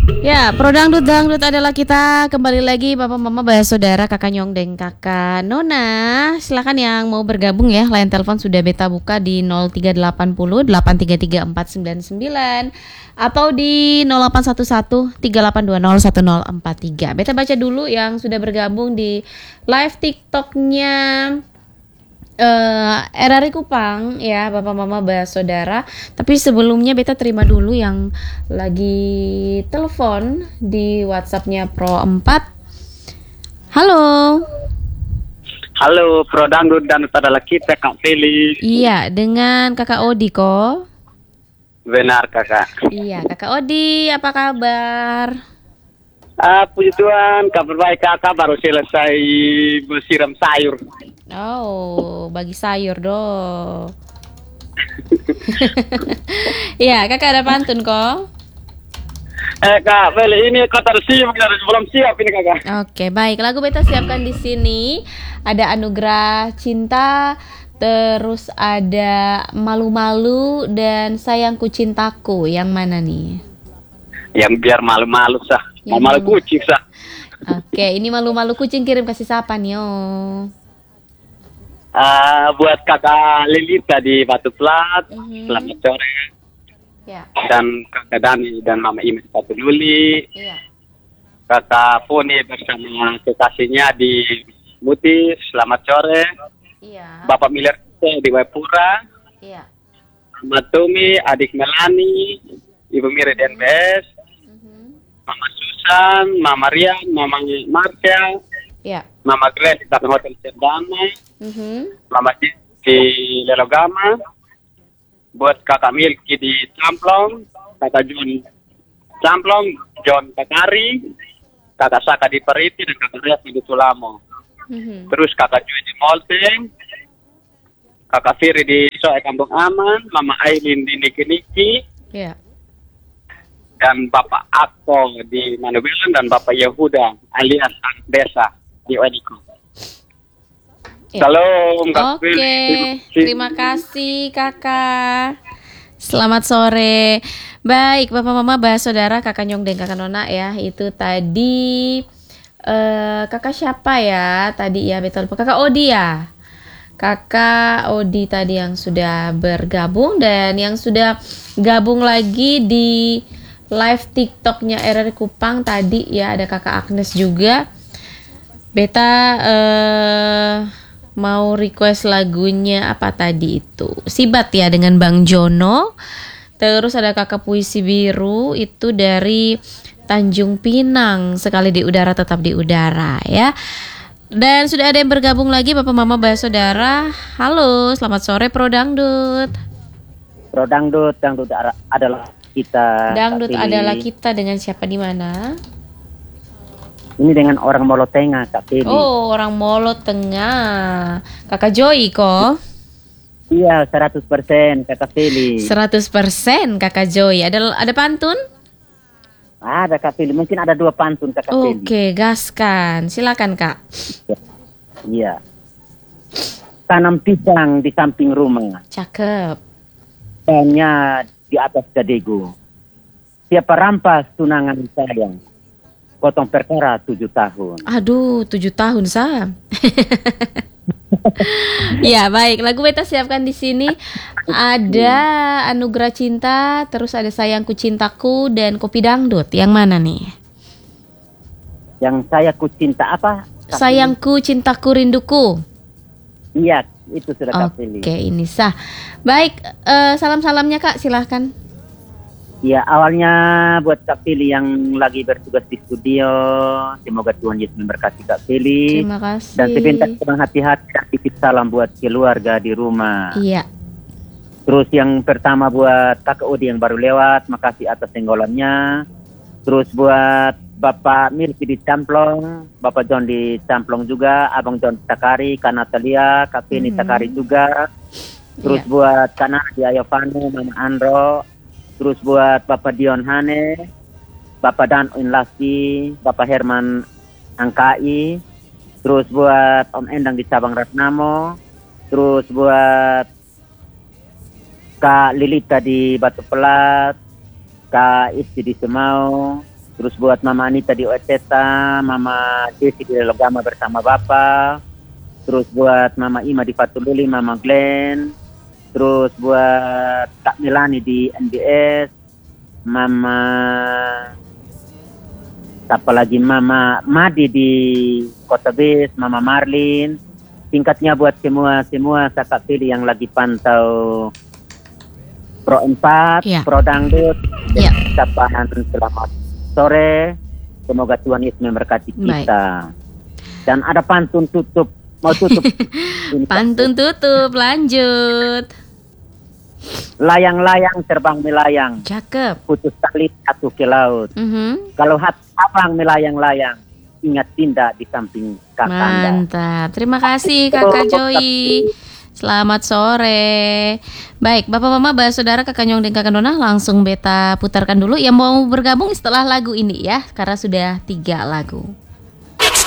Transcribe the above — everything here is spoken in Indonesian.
Ya, Pro Dangdut Dangdut adalah kita kembali lagi Bapak Mama Bahas Saudara Kakak Nyong dan Kakak Nona. Silakan yang mau bergabung ya. Line telepon sudah beta buka di 0380 833 499 atau di 0811 3820 1043. Beta baca dulu yang sudah bergabung di live TikToknya RRI Kupang ya Bapak Mama Bahas Saudara. Tapi sebelumnya beta terima dulu yang lagi telepon di WhatsAppnya Pro 4. Halo. Halo, Pro Dangdut dan adalah kita Kak Feli. Iya, dengan Kakak Odi kok. Benar Kakak. Iya, Kakak Odi, apa kabar? Puji Tuhan, kabar baik Kakak, baru selesai bersiram sayur. Oh, bagi sayur dong. Iya, Kakak ada pantun kok. Kak Feli, ini kata siap, kita belum siap ini Kakak. Oke, baik. Lagu beta siapkan di sini ada Anugerah Cinta, terus ada Malu-malu dan Sayangku Cintaku. Yang mana nih? Yang biar malu-malu sah, Yang malu malu. kucing sah. Oke, ini Malu-malu Kucing kirim kasih siapa nih? Buat Kakak Lilita di Batu Plat, selamat sore. Ya. Dan Kakak Dani dan Mama Imes Batu Luli, Iya. Kakak Foni bersama kekasihnya di Muti, selamat sore. Iya. Bapak Miller di Wapura, Iya. Mama Tumi, adik Melani, Ibu Mira di NBS, Mama Susan, Mama Rian, Mama Marcia, Iya. Mama Grace di Hotel Cerdana, Mama di Lelogama, buat Kakak Milky di Camplong, Kakak John Camplong, John Kakari, Kakak Saka di Periti, dan Kakak Rias di Tulamo. Terus Kakak Joy di Molteng, Kakak Firi di Soe Kampung Aman, Mama Aileen di Niki-Niki, Iya. dan Bapak Ako di Manubilan, dan Bapak Yehuda alias anak desa di Wadiko. Ya. Salam Kak Oke, Fili. terima kasih Kakak. Selamat sore. Baik, Bapak Mama Bahas Saudara Kakak Nyong dan Kakak Nona ya. Itu tadi Kakak siapa ya? Tadi ya betul. Kakak Odi ya. Kakak Odi tadi yang sudah bergabung dan yang sudah gabung lagi di live TikToknya RRI Kupang tadi ya, ada Kakak Agnes juga. Beta mau request lagunya apa tadi itu? Sibat ya dengan Bang Jono. Terus ada Kakak Puisi Biru itu dari Tanjung Pinang. Sekali di udara tetap di udara ya. Dan sudah ada yang bergabung lagi Bapak Mama Bahas Saudara. Halo, selamat sore Pro Dangdut. Pro Dangdut, Dangdut adalah kita. Dangdut adalah kita dengan siapa di mana? Ini dengan orang Molo Tengah, Kak Feli. Oh, orang Molo Tengah. Kakak Joy kok. Iya, 100% Kak Feli. 100% Kakak Joy. Ada pantun? Ada Kak Feli, mungkin ada 2 pantun Kak Feli. Oke, gaskan. Silakan Kak. Iya. Tanam pisang di samping rumah, Cakep. pohonnya di atas gadego. Siapa rampas tunangan sayang? Potong perkara 7 tahun. Aduh, 7 tahun Sam. Ya baik, lagu beta siapkan di sini ada Anugerah Cinta, terus ada Sayangku Cintaku dan Kopi Dangdut. Yang mana nih? Yang saya ku cinta apa? Kak Feli? Sayangku Cintaku Rinduku. Iya, itu sudah Kak Feli. Oke, ini sah. Baik, salam-salamnya Kak, silahkan. Ya, awalnya buat Kak Feli yang lagi bertugas di studio, semoga Tuhan Yesus memberkati Kak Feli. Terima kasih. Dan sebentar kurang hati-hati dan titip salam buat keluarga di rumah. Iya. Terus yang pertama buat Kakak Odi yang baru lewat, makasih atas tenggolannya. Terus buat Bapak Mirki di Camplong, Bapak John di Camplong juga, Abang John Takari, Kak Natalia, Kak Feni Takari juga. Terus Iya. buat Kak Nadia Ayovano, Mama Andro. Terus buat Bapak Dion Hane, Bapak Dan Inlasi, Bapak Herman Angkai. Terus buat Om Endang di Cabang Ratnamo. Terus buat Kak Lilita di Batu Pelat, Kak Isti di Semau, Terus buat Mama Anita di Oeteta, Mama Desi di Lelogama bersama Bapak. Terus buat Mama Ima di Fatululi, Mama Glenn. Terus buat Kak Milani di NBS, Mama siapa lagi, Mama Madi di Kota Bis, Mama Marlin. Singkatnya buat semua kakak pilih yang lagi pantau Pro 4, Pro Dangdut. Ucapan selamat sore. Semoga Tuhan Yesus memberkati kita. Dan ada pantun tutup. Mau tutup. Pantun tutup, lanjut. Layang-layang terbang melayang. Cakep. Putus tali jatuh ke laut. Kalau abang melayang-layang, ingat tindak di samping kakak Anda. Mantap. Terima kasih Kakak Joy. Selamat sore. Baik, Bapak Mama, Mbak Saudara, Kakak Nyong dan Kakak Nona, langsung beta putarkan dulu. Yang mau bergabung setelah lagu ini ya, karena sudah 3 lagu.